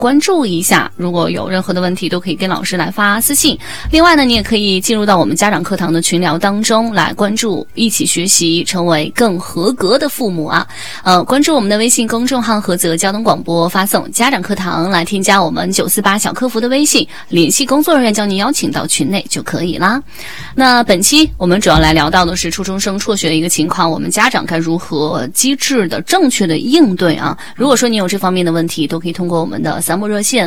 关注一下，如果有任何的问题都可以跟老师来发私信。另外呢，你也可以进入到我们家长课堂的群聊当中来关注，一起学习，成为更合格的父母啊。关注我们的微信公众号菏泽交通广播，发送家长课堂来添加我们948小客服的微信，联系工作人员将您邀请到群内就可以啦。那本期我们主要来聊到的是初中生辍学的一个情况，我们家长该如何机智的正确的应对啊。如果说你有这方面的问题，都可以通过我们的3部热线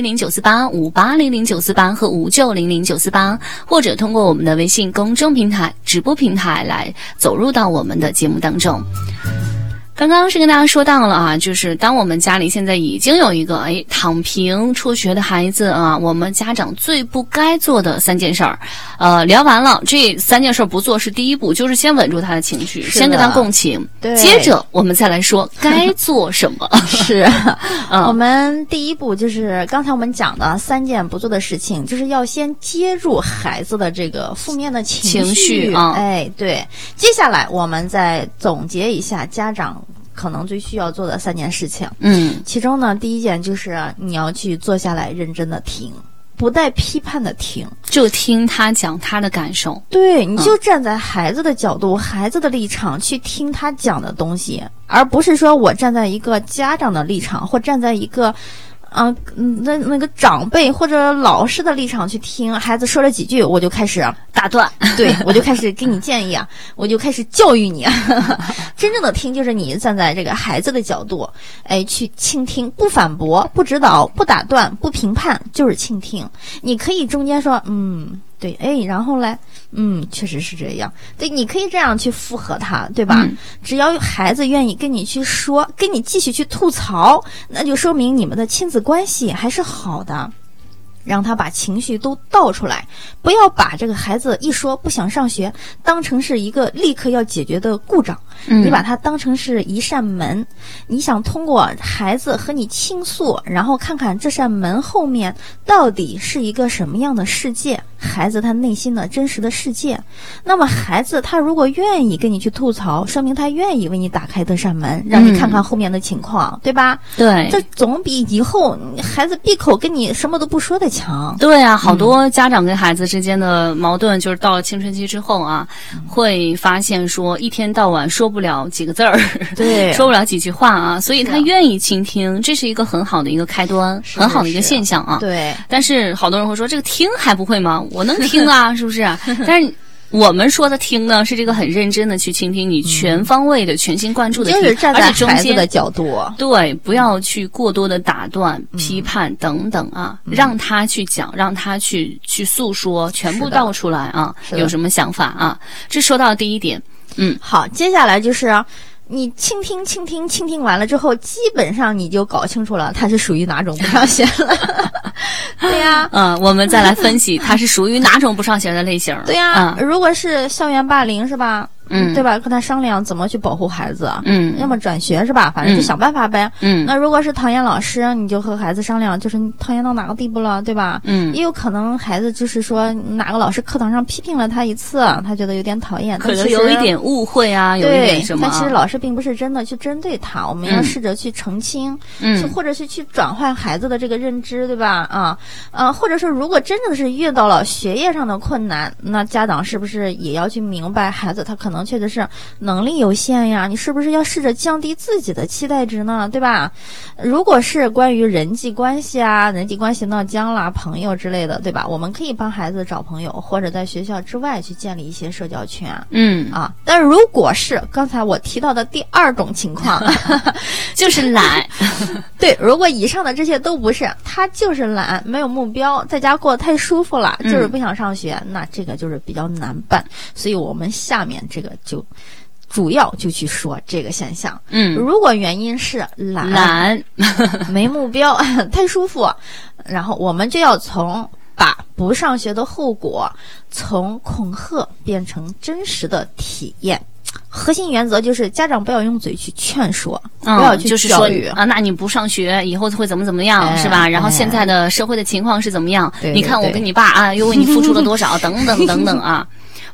5700-948、5800-948和5900-948，或者通过我们的微信公众平台直播平台来走入到我们的节目当中。刚刚是跟大家说到了啊，就是当我们家里现在已经有一个躺平辍学的孩子啊，我们家长最不该做的3件事儿，聊完了这3件事不做是第一步，就是先稳住他的情绪，先跟他共情， 对， 接着我们再来说该做什么。 是，我们第一步就是刚才我们讲的3件不做的事情，就是要先接住孩子的这个负面的情绪啊， 对，接下来我们再总结一下家长可能最需要做的3件事情。其中呢，第一件就是你要去坐下来认真的听，不带批判的听， 就听他讲他的感受。 对，你就站在孩子的角度、孩子的立场去听他讲的东西，而不是说我站在一个家长的立场，或站在一个那个长辈或者老师的立场去听孩子说了几句，我就开始打断， 对，我就开始给你建议啊，我就开始教育你。真正的听就是你站在这个孩子的角度，去倾听，不反驳，不指导，不打断，不评判，就是倾听。你可以中间说对，然后嘞，确实是这样。对，你可以这样去附和他，对吧？只要孩子愿意跟你去说，跟你继续去吐槽，那就说明你们的亲子关系还是好的。让他把情绪都倒出来，不要把这个孩子一说不想上学当成是一个立刻要解决的故障，你把它当成是一扇门，你想通过孩子和你倾诉，然后看看这扇门后面到底是一个什么样的世界，孩子他内心的真实的世界。那么孩子他如果愿意跟你去吐槽，说明他愿意为你打开这扇门，让你看看后面的情况，对吧？ 对， 这总比以后孩子闭口跟你什么都不说的强。 对啊，好多家长跟孩子之间的矛盾，就是到了青春期之后啊，会发现说一天到晚说不了几个字儿， 对， 说不了几句话啊，所以他愿意倾听，这是一个很好的一个开端，很好的一个现象啊。 对， 但是好多人会说这个听还不会吗？我能听啊，是不是？但是我们说的听呢，是这个很认真的去倾听，你全方位的、全心贯注的听， 就是站在孩子的角度， 对，不要去过多的打断、批判等等啊，让他去讲，让他去诉说，全部倒出来啊，有什么想法啊？这说到第一点， 好，接下来就是你倾听完了之后，基本上你就搞清楚了他是属于哪种不上学了。对呀， 我们再来分析他是属于哪种不上学的类型。 对呀，如果是校园霸凌是吧？对吧？跟他商量怎么去保护孩子，要么转学是吧？反正就想办法呗。那如果是讨厌老师，你就和孩子商量，就是你讨厌到哪个地步了，对吧？也有可能孩子就是说哪个老师课堂上批评了他一次，他觉得有点讨厌， 可能有一点误会啊，有一点什么。 但其实老师并不是真的去针对他，我们要试着去澄清，或者是去转换孩子的这个认知，对吧？或者说如果真的是遇到了学业上的困难，那家长是不是也要去明白孩子他可能确实是能力有限呀，你是不是要试着降低自己的期待值呢，对吧？如果是关于人际关系啊，人际关系闹僵啦，朋友之类的，对吧？我们可以帮孩子找朋友，或者在学校之外去建立一些社交圈。但如果是刚才我提到的第2种情况， 就是懒。 对，如果以上的这些都不是，他就是懒，没有目标，在家过得太舒服了，就是不想上学，那这个就是比较难办。所以我们下面这个就主要就去说这个现象。如果原因是懒没目标太舒服，然后我们就要把不上学的后果从恐吓变成真实的体验。核心原则就是家长不要用嘴去劝说，不要去教育就是说那你不上学以后会怎么样，是吧？然后现在的社会的情况是怎么样？你看我跟你爸又为你付出了多少，等等等等啊。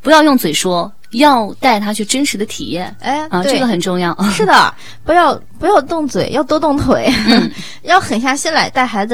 不要用嘴说，要带他去真实的体验。这个很重要。 是的，不要动嘴，要多动腿，要狠下心来带孩子